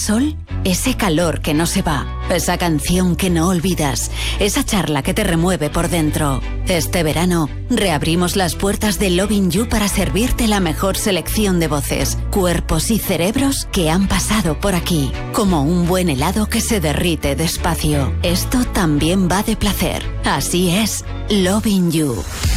sol, ese calor que no se va, esa canción que no olvidas, esa charla que te remueve por dentro. Este verano, reabrimos las puertas de Loving You para servirte la mejor selección de voces, cuerpos y cerebros que han pasado por aquí. Como un buen helado que se derrite despacio. Esto también va de placer. Así es, Loving You.